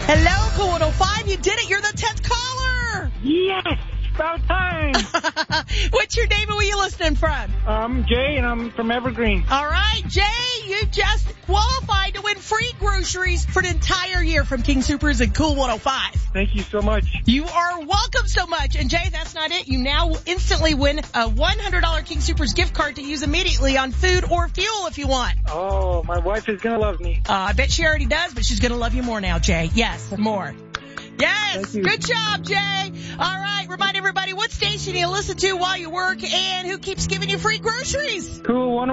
Hello, Cool 105. You did it. You're the 10th caller. Yes, about time. What's your name and where you listening from? I'm Jay, and I'm from Evergreen. All right, Jay, you just qualified to win free groceries for an entire year from King Soopers and Cool 105. Thank you so much. You are welcome so much. And Jay, that's not it. You now instantly win a $100 King Soopers gift card to use immediately on food or fuel if you want. Oh, my wife is going to love me. I bet she already does, but she's going to love you more now, Jay. Yes, more. Yes, Thank you. Good job, Jay. All right, remind everybody what station you listen to while you work and who keeps giving you free groceries. Cool